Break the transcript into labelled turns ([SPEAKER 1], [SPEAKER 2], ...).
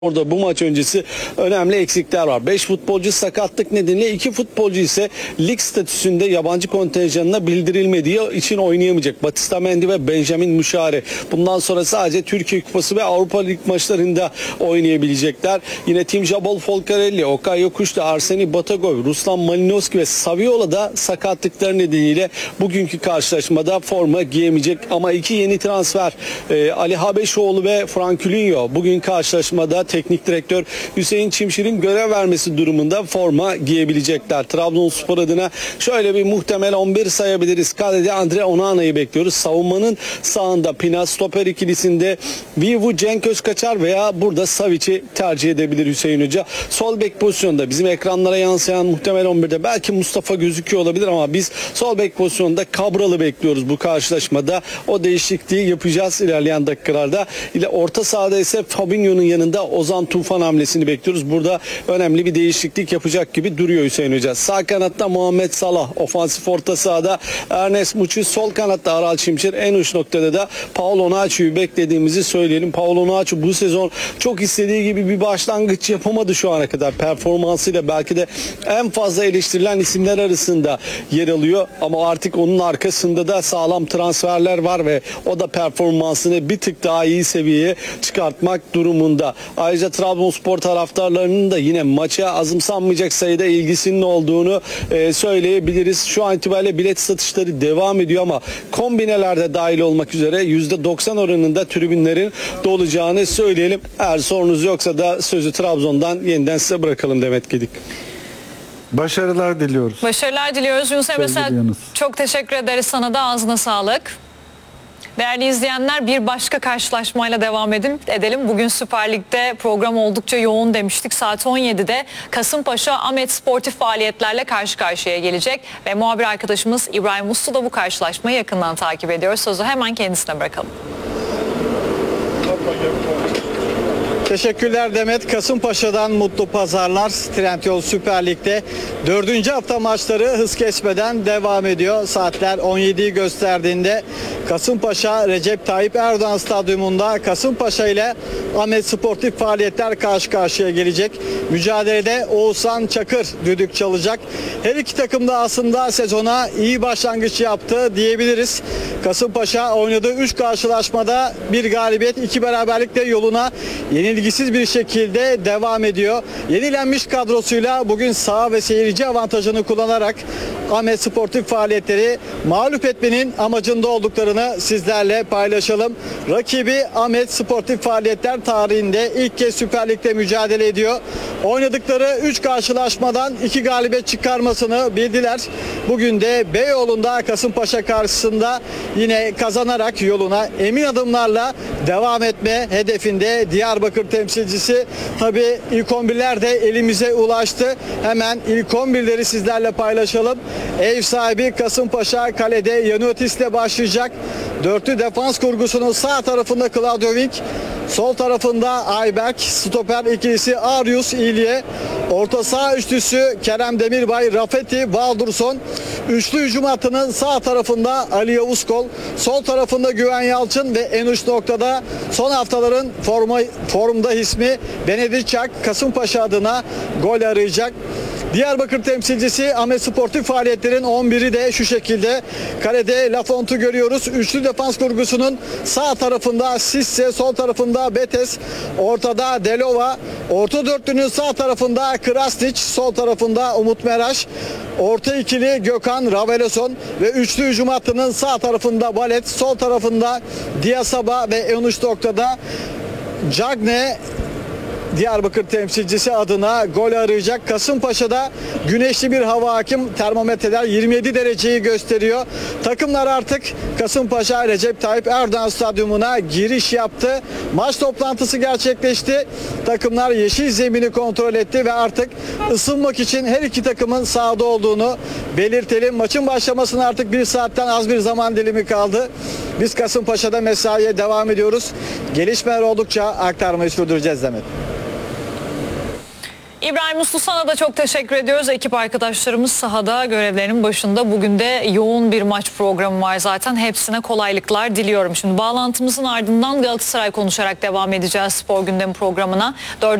[SPEAKER 1] Orada bu maç öncesi önemli eksikler var. 5 futbolcu sakatlık nedeniyle 2 futbolcu ise lig statüsünde yabancı kontenjanına bildirilmediği için oynayamayacak. Batista Mendy ve Benjamin Muşari. Bundan sonra sadece Türkiye Kupası ve Avrupa Lig maçlarında oynayabilecekler. Yine Tim Jabol Folcarelli, Okay Yokuşlu, Arseni Batagov, Ruslan Malinovski ve Saviola da sakatlıkları nedeniyle bugünkü karşılaşmada forma giyemeyecek. Ama iki yeni transfer Ali Habeşoğlu ve Frankulinho bugün karşılaşmada teknik direktör Hüseyin Çimşir'in görev vermesi durumunda forma giyebilecekler. Trabzonspor adına şöyle bir muhtemel 11 sayabiliriz. Kalede Andre Onana'yı bekliyoruz. Savunmanın sağında Pina, stoper ikilisinde Vivu, Cenk Özkaçar veya burada Savic'i tercih edebilir Hüseyin Hoca. Sol bek pozisyonda bizim ekranlara yansıyan muhtemel 11'de belki Mustafa gözüküyor olabilir ama biz sol bek pozisyonunda Cabral'ı bekliyoruz bu karşılaşmada. O değişikliği yapacağız ilerleyen dakikalarda. Orta sahada ise Fabinho'nun yanında Ozan Tufan hamlesini bekliyoruz. Burada önemli bir değişiklik yapacak gibi duruyor Hüseyin Hoca. Sağ kanatta Muhammed Salah, ofansif orta sahada Ernest Muçi, sol kanatta Aral Şimşir, en uç noktada da Paulo Nacho'yu beklediğimizi söyleyelim. Paulo Nacho bu sezon çok istediği gibi bir başlangıç yapamadı şu ana kadar. Performansıyla belki de en fazla eleştirilen isimler arasında yer alıyor ama artık onun arkasında da sağlam transferler var ve o da performansını bir tık daha iyi seviyeye çıkartmak durumunda. Ayrıca Trabzonspor taraftarlarının da yine maça azımsanmayacak sayıda ilgisinin olduğunu söyleyebiliriz. Şu an itibariyle bilet satışları devam ediyor ama kombinelerde dahil olmak üzere %90 oranında tribünlerin dolacağını söyleyelim. Eğer sorunuz yoksa da sözü Trabzon'dan yeniden size bırakalım Demet Gedik.
[SPEAKER 2] Başarılar diliyoruz.
[SPEAKER 3] Başarılar diliyoruz. Yunus Emre Sel, çok teşekkür ederiz sana da, ağzına sağlık. Değerli izleyenler, bir başka karşılaşmayla devam edelim. Bugün Süper Lig'de program oldukça yoğun demiştik. Saat 17'de Kasımpaşa Ahmet sportif faaliyetlerle karşı karşıya gelecek. Ve muhabir arkadaşımız İbrahim Uslu da bu karşılaşmayı yakından takip ediyor. Sözü hemen kendisine bırakalım.
[SPEAKER 4] Teşekkürler Demet. Kasımpaşa'dan mutlu pazarlar. Trendyol Süper Lig'de 4. hafta maçları hız kesmeden devam ediyor. Saatler 17'yi gösterdiğinde Kasımpaşa Recep Tayyip Erdoğan Stadyumunda Kasımpaşa ile Ahmet Sportif Faaliyetler karşı karşıya gelecek. Mücadelede Oğuzhan Çakır düdük çalacak. Her iki takım da aslında sezona iyi başlangıç yaptı diyebiliriz. Kasımpaşa oynadığı 3 karşılaşmada bir galibiyet, 2 beraberlikle yoluna yenilgisiz bir şekilde devam ediyor. Yenilenmiş kadrosuyla bugün saha ve seyirci avantajını kullanarak Ahmet Sportif Faaliyetleri mağlup etmenin amacında olduklarını sizlerle paylaşalım. Rakibi Ahmet Sportif Faaliyetler tarihinde ilk kez Süper Lig'de mücadele ediyor. Oynadıkları 3 karşılaşmadan 2 galibiyet çıkarmasını bildiler. Bugün de Beyoğlu'nda Kasımpaşa karşısında yine kazanarak yoluna emin adımlarla devam etme hedefinde Diyarbakır temsilcisi. Tabii ilk 11'ler de elimize ulaştı. Hemen ilk 11'leri sizlerle paylaşalım. Ev sahibi Kasımpaşa kalede Yaniotis ile başlayacak. Dörtlü defans kurgusunun sağ tarafında Claudio Wink, sol tarafında Ayberk, stoper ikilisi Arius İlye, orta saha üçlüsü Kerem Demirbay, Rafeti, Baldurson, üçlü hücum hattının sağ tarafında Ali Yavuzkol, sol tarafında Güven Yalçın ve en uç noktada son haftaların formda ismi Benedict Çak Kasımpaşa adına gol arayacak. Diyarbakır temsilcisi Ahmet Sportif Faaliyetlerin 11'i de şu şekilde. Kalede Lafont'u görüyoruz. Üçlü defans kurgusunun sağ tarafında Sisse, sol tarafında Betes, ortada Delova, orta dörtlünün sağ tarafında Krasnic, sol tarafında Umut Meraş, orta ikili Gökhan Raveleson ve üçlü hücum hattının sağ tarafında Balet, sol tarafında Diasaba ve en uç noktada Cagne Diyarbakır temsilcisi adına gol arayacak. Kasımpaşa'da güneşli bir hava hakim. Termometreler 27 dereceyi gösteriyor. Takımlar artık Kasımpaşa Recep Tayyip Erdoğan Stadyumuna giriş yaptı. Maç toplantısı gerçekleşti. Takımlar yeşil zemini kontrol etti ve artık ısınmak için her iki takımın sahada olduğunu belirtelim. Maçın başlamasına artık 1 saatten az bir zaman dilimi kaldı. Biz Kasımpaşa'da mesaiye devam ediyoruz. Gelişmeler oldukça aktarmayı sürdüreceğiz Demet.
[SPEAKER 3] İbrahim Uslu, sana da çok teşekkür ediyoruz. Ekip arkadaşlarımız sahada görevlerinin başında. Bugün de yoğun bir maç programı var zaten. Hepsine kolaylıklar diliyorum. Şimdi bağlantımızın ardından Galatasaray konuşarak devam edeceğiz spor gündemi programına.